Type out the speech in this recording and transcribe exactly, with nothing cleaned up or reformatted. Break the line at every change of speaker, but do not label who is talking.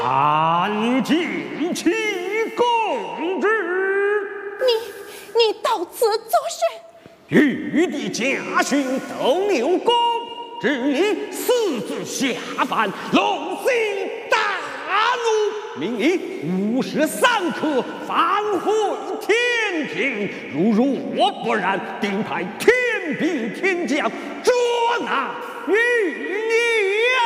安尽其公职。
你你到此作甚？
玉帝家训斗牛公，致你私自下凡，龙心大怒，命你无时三刻返回天庭。如若不然，定派天兵天将捉拿于你。